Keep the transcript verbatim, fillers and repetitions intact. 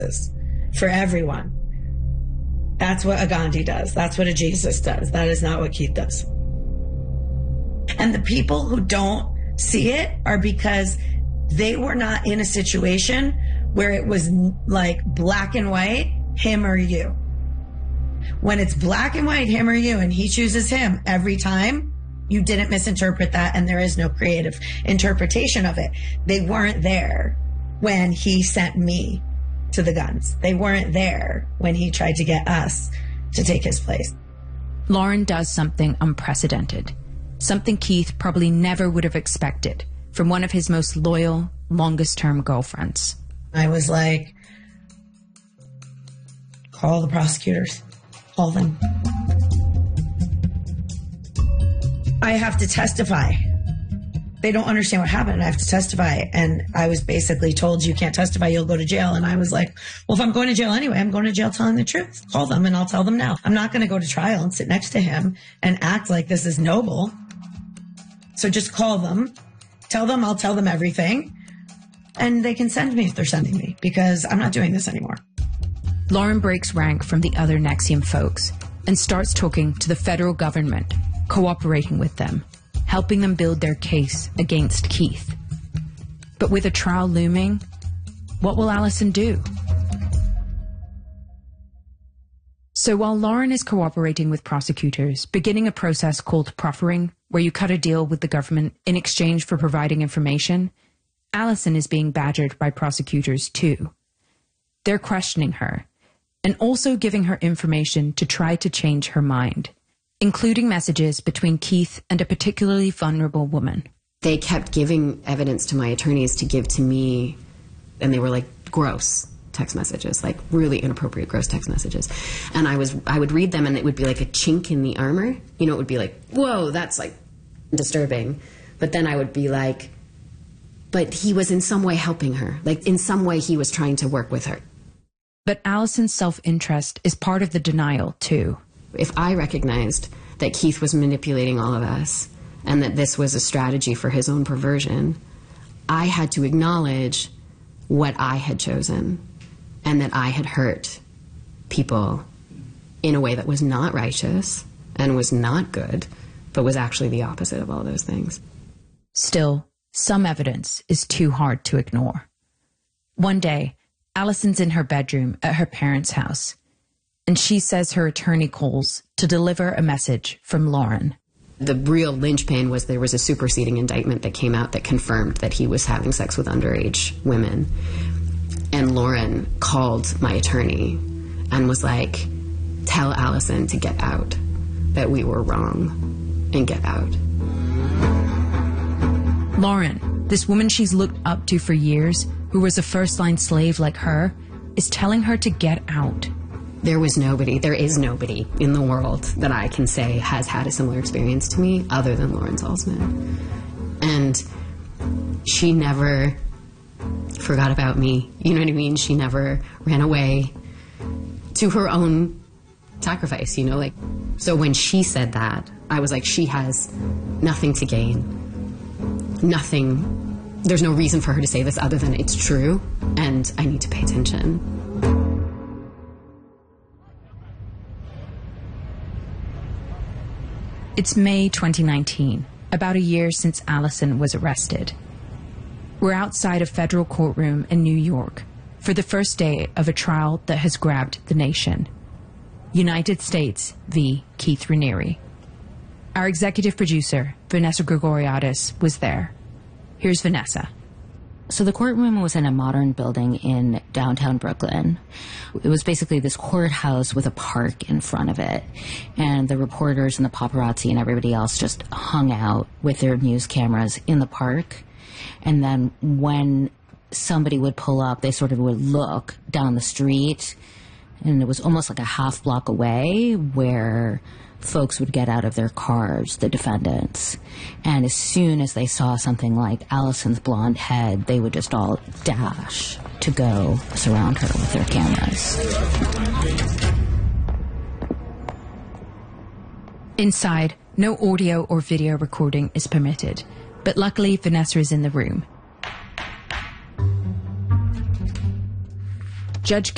for everyone. That's what a Gandhi does. That's what a Jesus does. That is not what Keith does. And the people who don't see it are because they were not in a situation where it was like black and white, him or you. When it's black and white, him or you, and he chooses him every time, you didn't misinterpret that, and there is no creative interpretation of it. They weren't there when he sent me to the guns. They weren't there when he tried to get us to take his place. Lauren does something unprecedented, something Keith probably never would have expected from one of his most loyal, longest-term girlfriends. I was like, call the prosecutors. Call them. I have to testify. They don't understand what happened. I have to testify. And I was basically told, you can't testify, you'll go to jail. And I was like, well, if I'm going to jail anyway, I'm going to jail telling the truth. Call them and I'll tell them now. I'm not going to go to trial and sit next to him and act like this is noble. So just call them, tell them I'll tell them everything. And they can send me if they're sending me, because I'm not doing this anymore. Lauren breaks rank from the other N X I V M folks and starts talking to the federal government, cooperating with them, helping them build their case against Keith. But with a trial looming, what will Allison do? So while Lauren is cooperating with prosecutors, beginning a process called proffering, where you cut a deal with the government in exchange for providing information, Allison is being badgered by prosecutors too. They're questioning her and also giving her information to try to change her mind, including messages between Keith and a particularly vulnerable woman. They kept giving evidence to my attorneys to give to me, and they were like gross text messages, like really inappropriate, gross text messages. And I was, I would read them and it would be like a chink in the armor. You know, it would be like, whoa, that's like disturbing. But then I would be like, but he was in some way helping her. Like in some way he was trying to work with her. But Allison's self-interest is part of the denial too. If I recognized that Keith was manipulating all of us and that this was a strategy for his own perversion, I had to acknowledge what I had chosen and that I had hurt people in a way that was not righteous and was not good, but was actually the opposite of all those things. Still, some evidence is too hard to ignore. One day, Allison's in her bedroom at her parents' house, and she says her attorney calls to deliver a message from Lauren. The real linchpin was there was a superseding indictment that came out that confirmed that he was having sex with underage women. And Lauren called my attorney and was like, tell Allison to get out, that we were wrong, and get out. Lauren, this woman she's looked up to for years, who was a first-line slave like her, is telling her to get out. There was nobody, there is nobody in the world that I can say has had a similar experience to me other than Lauren Salzman. And she never forgot about me. You know what I mean? She never ran away to her own sacrifice, you know? Like, so when she said that, I was like, she has nothing to gain. Nothing. There's no reason for her to say this other than it's true, and I need to pay attention. It's May twenty nineteen, about a year since Allison was arrested. We're outside a federal courtroom in New York for the first day of a trial that has grabbed the nation. United States v. Keith Raniere. Our executive producer, Vanessa Grigoriadis, was there. Here's Vanessa. So the courtroom was in a modern building in downtown Brooklyn. It was basically this courthouse with a park in front of it. And the reporters and the paparazzi and everybody else just hung out with their news cameras in the park. And then when somebody would pull up, they sort of would look down the street. And it was almost like a half block away where folks would get out of their cars, the defendants. And as soon as they saw something like Allison's blonde head, they would just all dash to go surround her with their cameras. Inside, no audio or video recording is permitted, but luckily Vanessa is in the room. Judge